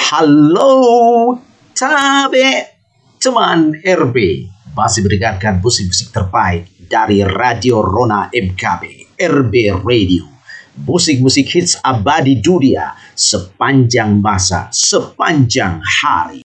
Halo, Tabe, teman RB. Masih mendengarkan musik-musik terbaik dari Radio Rona MKB, RB Radio. Musik-musik hits abadi dunia sepanjang masa, sepanjang hari.